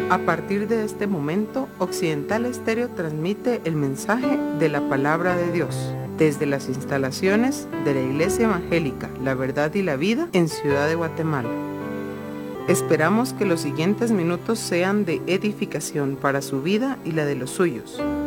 A partir de este momento, Occidental Estéreo transmite el mensaje de la Palabra de Dios desde las instalaciones de la Iglesia Evangélica La Verdad y la Vida en Ciudad de Guatemala. Esperamos que los siguientes minutos sean de edificación para su vida y la de los suyos.